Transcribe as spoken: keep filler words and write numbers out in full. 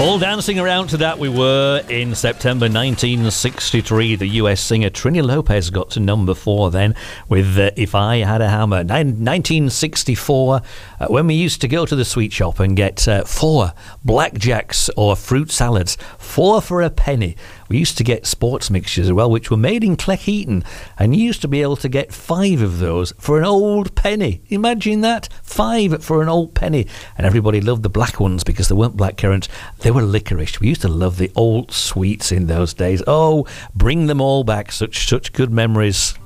All dancing around to that we were in September nineteen sixty-three. The U S singer Trini Lopez got to number four then with uh, If I Had a Hammer. Nin- nineteen sixty-four, uh, when we used to go to the sweet shop and get uh, four blackjacks or fruit salads, four for a penny. We used to get sports mixtures as well, which were made in Cleckheaton, and you used to be able to get five of those for an old penny. Imagine that, five for an old penny. And everybody loved the black ones because they weren't blackcurrant, they were licorice. We used to love the old sweets in those days. Oh, bring them all back, such such good memories.